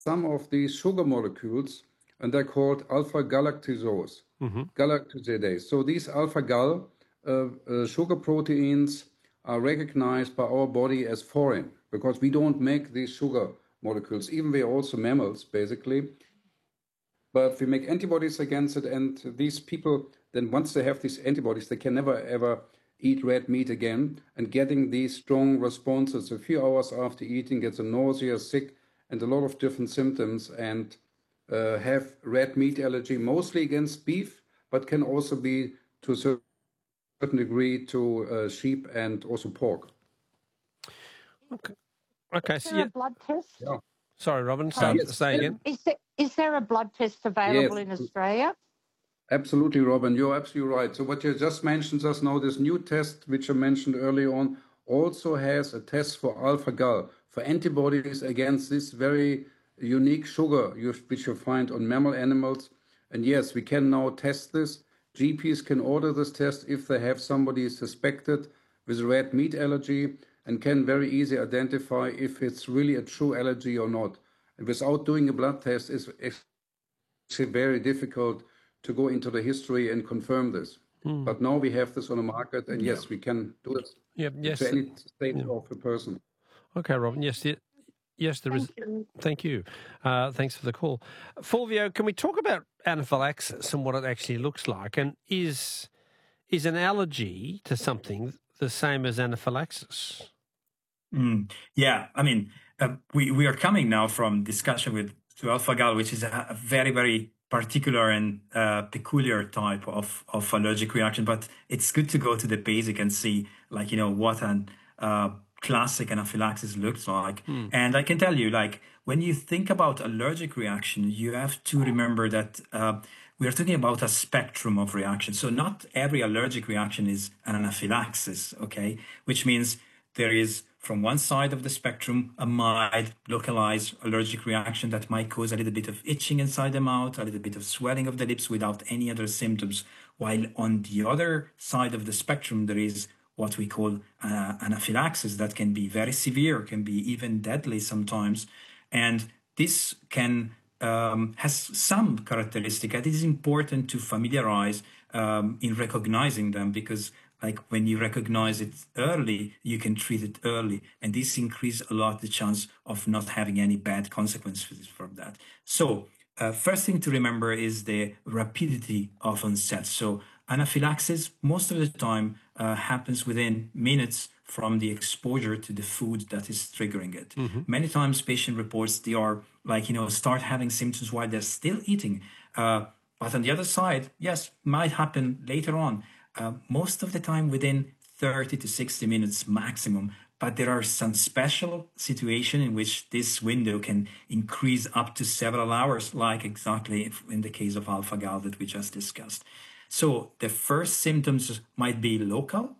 some of these sugar molecules, and they're called alpha galactosidase. Galactosidase. So these alpha gal sugar proteins are recognized by our body as foreign because we don't make these sugar molecules. Even we are also mammals, basically. But we make antibodies against it, and these people, then once they have these antibodies, they can never ever eat red meat again. And getting these strong responses a few hours after eating, gets a nausea, sick, and a lot of different symptoms, and have red meat allergy, mostly against beef, but can also be to a certain degree to sheep and also pork. Okay. Okay. Is there a blood test? Yeah. Sorry, Robin. Yes. Say again. Is there a blood test available Yes. in Australia? Absolutely, Robin. You're absolutely right. So what you just mentioned just now, this new test, which I mentioned earlier on, also has a test for alpha-gal, for antibodies against this very unique sugar which you find on mammal animals. And yes, we can now test this. GPs can order this test if they have somebody suspected with a red meat allergy, and can very easily identify if it's really a true allergy or not. And without doing a blood test, it's actually very difficult to go into the history and confirm this. But now we have this on the market, and yes, we can do it to any state of a person. Okay, Robin. Yes, there is. Thank you. Thanks for the call. Fulvio, can we talk about anaphylaxis and what it actually looks like? And is an allergy to something the same as anaphylaxis? Yeah, I mean, we are coming now from discussion with alpha-gal, which is a very, very particular and peculiar type of allergic reaction. But it's good to go to the basic and see, like, what an classic anaphylaxis looks like. And I can tell you, like, when you think about allergic reaction, you have to remember that we are talking about a spectrum of reactions. So not every allergic reaction is an anaphylaxis, okay? Which means there is, from one side of the spectrum, a mild, localized allergic reaction that might cause a little bit of itching inside the mouth, a little bit of swelling of the lips without any other symptoms. While on the other side of the spectrum, there is what we call anaphylaxis that can be very severe, can be even deadly sometimes. And this can has some characteristic that is important to familiarize in recognizing them, because like when you recognize it early, you can treat it early. And this increases a lot the chance of not having any bad consequences from that. So first thing to remember is the rapidity of onset. So anaphylaxis, most of the time, happens within minutes from the exposure to the food that is triggering it. Many times patient reports they are like, start having symptoms while they're still eating. But on the other side, yes, might happen later on. Most of the time within 30 to 60 minutes maximum, but there are some special situations in which this window can increase up to several hours, like exactly in the case of alpha-gal that we just discussed. So the first symptoms might be local,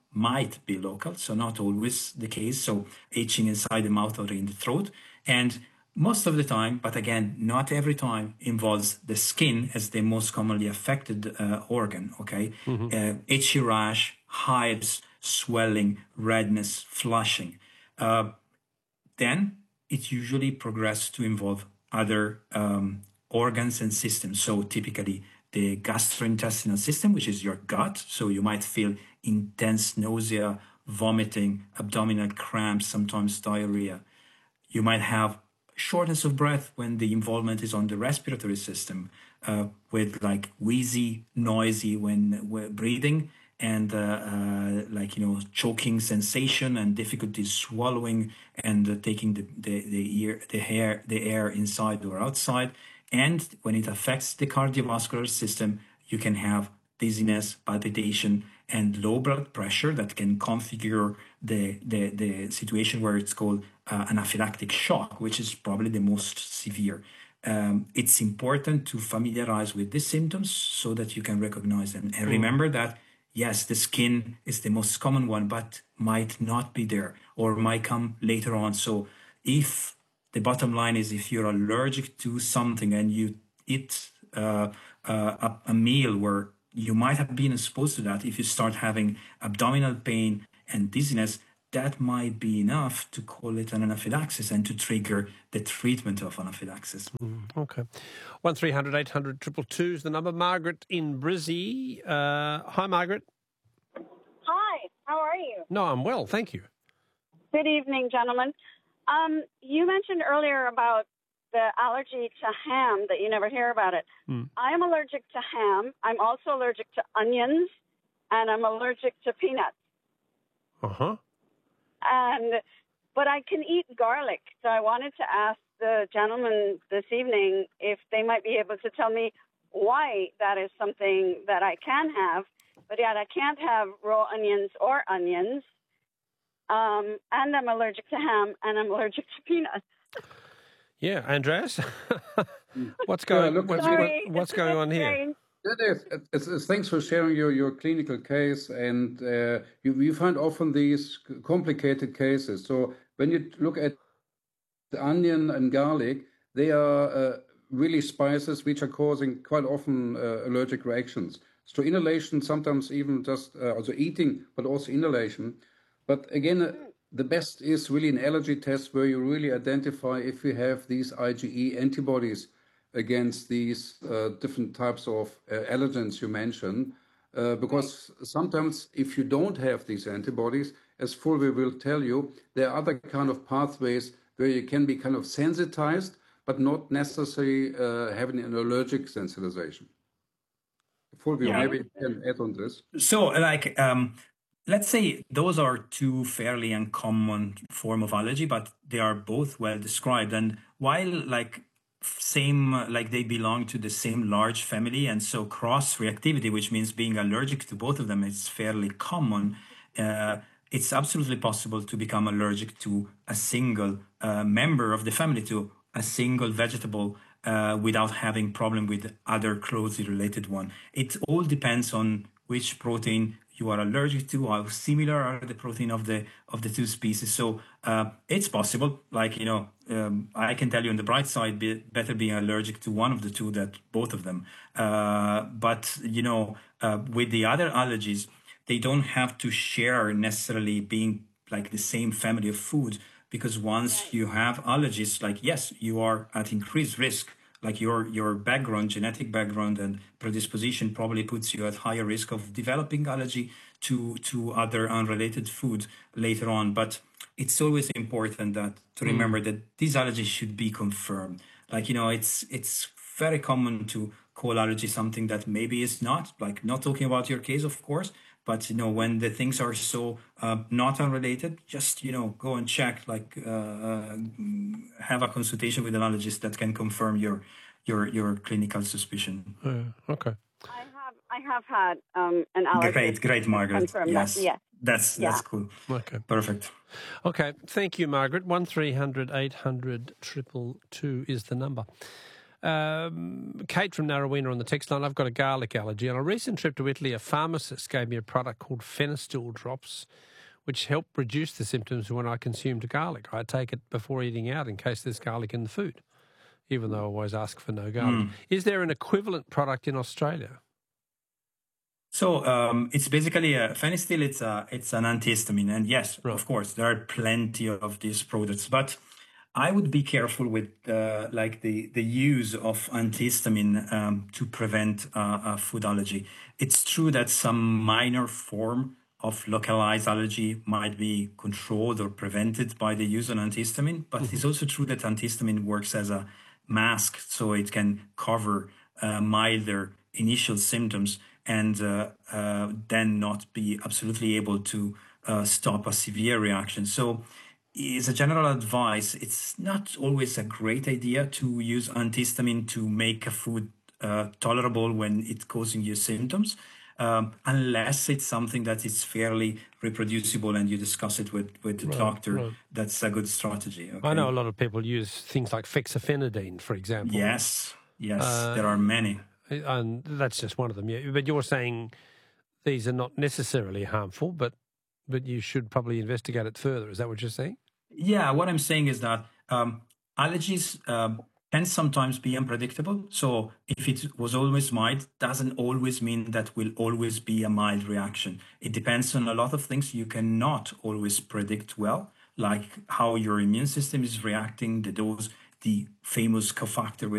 so not always the case. So itching inside the mouth or in the throat. And most of the time, but again, not every time, involves the skin as the most commonly affected organ, okay? Itchy rash, hives, swelling, redness, flushing. Then it usually progresses to involve other organs and systems. So typically the gastrointestinal system, which is your gut. So you might feel intense nausea, vomiting, abdominal cramps, sometimes diarrhea. You might have shortness of breath when the involvement is on the respiratory system, with like wheezy, noisy when breathing, and choking sensation and difficulty swallowing and taking the air inside or outside. And when it affects the cardiovascular system, you can have dizziness, palpitation, and low blood pressure that can configure the situation where it's called anaphylactic shock, which is probably the most severe. It's important to familiarize with the symptoms so that you can recognize them. And remember that, yes, the skin is the most common one, but might not be there or might come later on. So if the bottom line is if you're allergic to something and you eat a meal where you might have been exposed to that, if you start having abdominal pain and dizziness, that might be enough to call it an anaphylaxis and to trigger the treatment of anaphylaxis. Okay. 1300 800 222 is the number. Margaret in Brizzy. Hi, Margaret. Hi, how are you? No, I'm well, thank you. Good evening, gentlemen. You mentioned earlier about the allergy to ham, that you never hear about it. I am allergic to ham. I'm also allergic to onions, and I'm allergic to peanuts. Uh-huh. But I can eat garlic. So I wanted to ask the gentleman this evening if they might be able to tell me why that is something that I can have, but yet I can't have raw onions or onions. And I'm allergic to ham, and I'm allergic to peanuts. Yeah, Andreas, what's going on here? Thanks for sharing your clinical case, and you find often these complicated cases. So when you look at the onion and garlic, they are really spices which are causing quite often allergic reactions. So inhalation, sometimes even just also eating, but also inhalation. But again, the best is really an allergy test where you really identify if you have these IgE antibodies against these different types of allergens you mentioned. Because sometimes if you don't have these antibodies, as Fulvio will tell you, there are other kind of pathways where you can be kind of sensitized, but not necessarily having an allergic sensitization. Fulvio, maybe you can add on this. So, let's say those are two fairly uncommon form of allergy, but they are both well described. And while they belong to the same large family, and so cross reactivity, which means being allergic to both of them, is fairly common. It's absolutely possible to become allergic to a single member of the family, to a single vegetable, without having problem with other closely related one. It all depends on which protein you are allergic to, how similar are the protein of the two species. So it's possible. I can tell you on the bright side, better being allergic to one of the two than both of them. But with the other allergies, they don't have to share necessarily being like the same family of food, because once you have allergies, yes, you are at increased risk. Like your background, genetic background and predisposition probably puts you at higher risk of developing allergy to other unrelated food later on. But it's always important to remember that these allergies should be confirmed. It's very common to call allergy something that maybe is not, not talking about your case, of course. But when the things are so not unrelated, just go and check, have a consultation with an allergist that can confirm your clinical suspicion. Okay. I have had an allergist. Great, Margaret. Yes, that. Yes. That's cool. Okay, perfect. Okay, thank you, Margaret. 1300 800 222 is the number. Kate from Narrowena on the text line. I've got a garlic allergy. On a recent trip to Italy, a pharmacist gave me a product called Fenistil drops, which help reduce the symptoms when I consumed garlic. I take it before eating out in case there's garlic in the food, even though I always ask for no garlic. Is there an equivalent product in Australia? So it's basically Fenistil. It's an antihistamine, and yes, of course, there are plenty of these products, but I would be careful with the use of antihistamine to prevent a food allergy. It's true that some minor form of localized allergy might be controlled or prevented by the use of antihistamine, but it's also true that antihistamine works as a mask, so it can cover milder initial symptoms and then not be absolutely able to stop a severe reaction. So as a general advice, it's not always a great idea to use antihistamine to make a food tolerable when it's causing you symptoms, unless it's something that is fairly reproducible and you discuss it with the doctor. Right. That's a good strategy. Okay? I know a lot of people use things like fexofenadine, for example. Yes, there are many. And that's just one of them. Yeah. But you're saying these are not necessarily harmful, but you should probably investigate it further. Is that what you're saying? Yeah, what I'm saying is that allergies can sometimes be unpredictable. So if it was always mild, doesn't always mean that will always be a mild reaction. It depends on a lot of things you cannot always predict well, like how your immune system is reacting, the dose, the famous cofactor with